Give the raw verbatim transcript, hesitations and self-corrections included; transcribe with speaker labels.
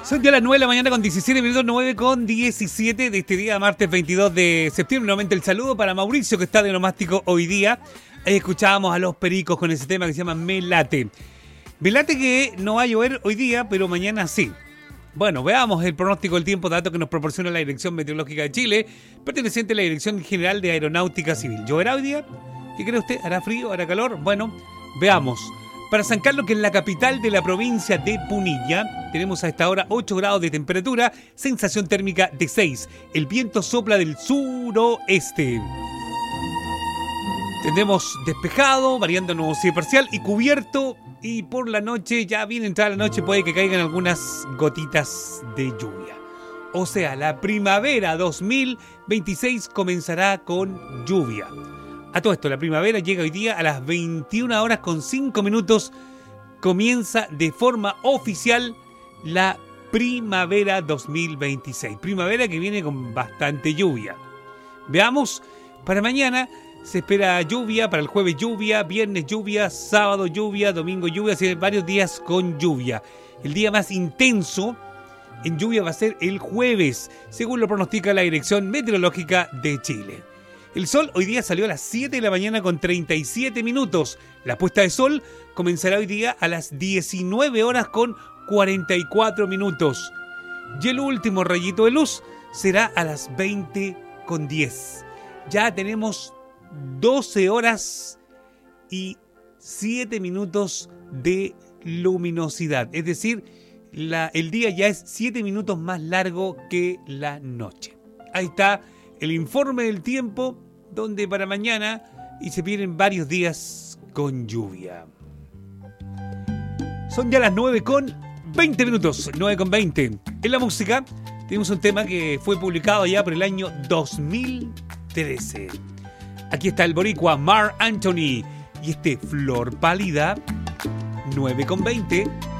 Speaker 1: Son ya las nueve de la mañana con diecisiete minutos, nueve con diecisiete de este día, martes veintidós de septiembre. Nuevamente el saludo para Mauricio, que está de nomástico hoy día. Ahí escuchábamos a Los Pericos con ese tema que se llama Me Late. Me late que no va a llover hoy día, pero mañana sí. Bueno, veamos el pronóstico del tiempo, dato que nos proporciona la Dirección Meteorológica de Chile, perteneciente a la Dirección General de Aeronáutica Civil. ¿Lloverá hoy día? ¿Qué cree usted? ¿Hará frío? ¿Hará calor? Bueno, veamos. Para San Carlos, que es la capital de la provincia de Punilla, tenemos a esta hora ocho grados de temperatura, sensación térmica de seis. El viento sopla del suroeste. Tendremos despejado, variando nubosidad parcial y cubierto. Y por la noche, ya bien entrada la noche, puede que caigan algunas gotitas de lluvia. O sea, la primavera dos mil veintiséis comenzará con lluvia. A todo esto, la primavera llega hoy día a las veintiuna horas con cinco minutos. Comienza de forma oficial la primavera dos mil veintiséis. Primavera que viene con bastante lluvia. Veamos, para mañana se espera lluvia, para el jueves lluvia, viernes lluvia, sábado lluvia, domingo lluvia, así que varios días con lluvia. El día más intenso en lluvia va a ser el jueves, según lo pronostica la Dirección Meteorológica de Chile. El sol hoy día salió a las siete de la mañana con treinta y siete minutos. La puesta de sol comenzará hoy día a las diecinueve horas con cuarenta y cuatro minutos. Y el último rayito de luz será a las veinte con diez. Ya tenemos doce horas y siete minutos de luminosidad. Es decir, la, el día ya es siete minutos más largo que la noche. Ahí está el informe del tiempo, donde para mañana y se vienen varios días con lluvia. Son ya las nueve con veinte minutos, nueve con veinte. En la música tenemos un tema que fue publicado ya por el año dos mil trece. Aquí está el boricua Marc Anthony y este Flor Pálida, nueve con veinte.